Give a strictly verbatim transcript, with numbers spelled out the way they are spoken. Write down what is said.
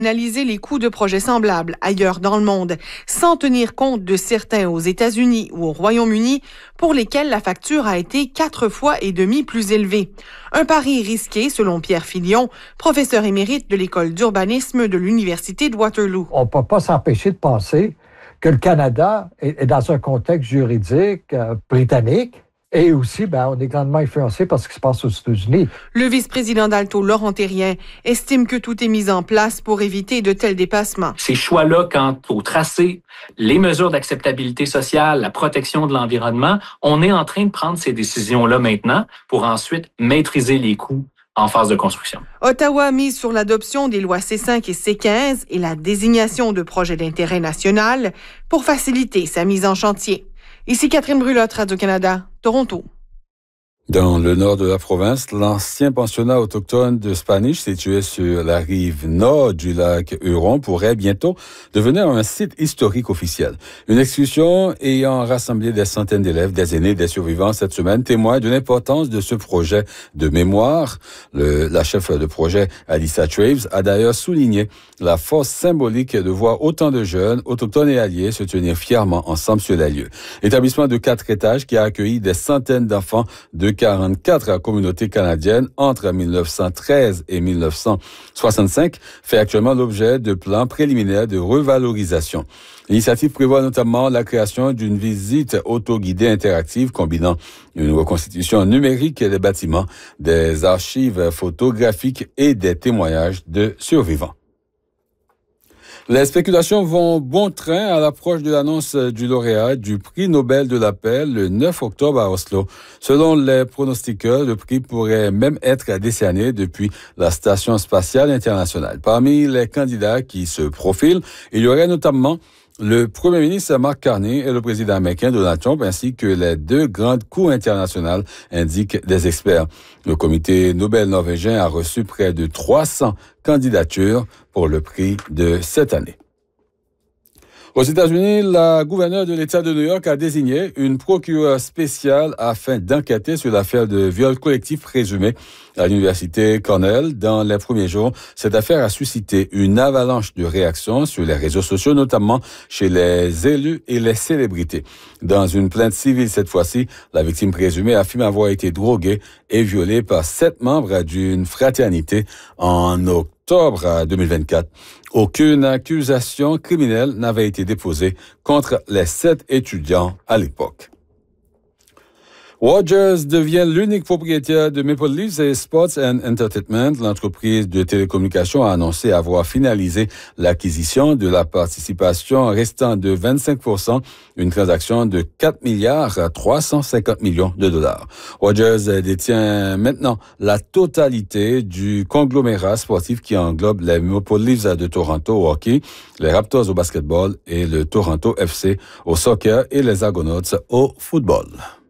Analyser les coûts de projets semblables ailleurs dans le monde, sans tenir compte de certains aux États-Unis ou au Royaume-Uni, pour lesquels la facture a été quatre fois et demi plus élevée. Un pari risqué, selon Pierre Filion, professeur émérite de l'École d'urbanisme de l'Université de Waterloo. On ne peut pas s'empêcher de penser que le Canada est dans un contexte juridique euh, britannique. Et aussi, ben, on est grandement influencé par ce qui se passe aux États-Unis. Le vice-président d'Alto, Laurent Thérien, estime que tout est mis en place pour éviter de tels dépassements. Ces choix-là, quant au tracé, les mesures d'acceptabilité sociale, la protection de l'environnement, on est en train de prendre ces décisions-là maintenant pour ensuite maîtriser les coûts en phase de construction. Ottawa mise sur l'adoption des lois C cinq et C quinze et la désignation de projets d'intérêt national pour faciliter sa mise en chantier. Ici Catherine Brulotte, Radio-Canada, Toronto. Dans le nord de la province, l'ancien pensionnat autochtone de Spanish, situé sur la rive nord du lac Huron, pourrait bientôt devenir un site historique officiel. Une excursion ayant rassemblé des centaines d'élèves, des aînés, des survivants cette semaine témoigne de l'importance de ce projet de mémoire. Le, la chef de projet, Alyssa Traves, a d'ailleurs souligné la force symbolique de voir autant de jeunes, autochtones et alliés se tenir fièrement ensemble sur les lieux. L'établissement de quatre étages qui a accueilli des centaines d'enfants de quarante-quatre communautés canadiennes entre mille neuf cent treize et mille neuf cent soixante-cinq fait actuellement l'objet de plans préliminaires de revalorisation. L'initiative prévoit notamment la création d'une visite autoguidée interactive combinant une reconstitution numérique des bâtiments, des archives photographiques et des témoignages de survivants. Les spéculations vont bon train à l'approche de l'annonce du lauréat du prix Nobel de la paix le neuf octobre à Oslo. Selon les pronostiqueurs, le prix pourrait même être décerné depuis la Station spatiale internationale. Parmi les candidats qui se profilent, il y aurait notamment le premier ministre Mark Carney et le président américain Donald Trump, ainsi que les deux grandes cours internationales, indiquent des experts. Le comité Nobel norvégien a reçu près de trois cents candidatures pour le prix de cette année. Aux États-Unis, la gouverneure de l'État de New York a désigné une procureure spéciale afin d'enquêter sur l'affaire de viol collectif présumé à l'université Cornell. Dans les premiers jours, cette affaire a suscité une avalanche de réactions sur les réseaux sociaux, notamment chez les élus et les célébrités. Dans une plainte civile cette fois-ci, la victime présumée affirme avoir été droguée et violée par sept membres d'une fraternité en octobre deux mille vingt-quatre. Aucune accusation criminelle n'avait été déposée contre les sept étudiants à l'époque. Rogers devient l'unique propriétaire de Maple Leafs et Sports and Entertainment. L'entreprise de télécommunications a annoncé avoir finalisé l'acquisition de la participation restant de vingt-cinq pour cent, une transaction de quatre milliards trois cent cinquante millions de dollars. Rogers détient maintenant la totalité du conglomérat sportif qui englobe les Maple Leafs de Toronto au hockey, les Raptors au basketball et le Toronto F C au soccer et les Argonauts au football.